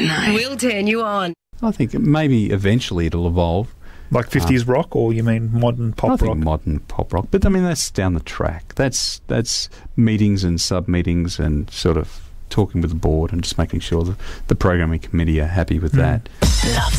don't know. We'll turn you on. I think maybe eventually it'll evolve. Like 50s rock, or you mean modern pop rock? I think modern pop rock. But, I mean, that's down the track. That's meetings and sub-meetings and sort of talking with the board and just making sure that the programming committee are happy with that. Love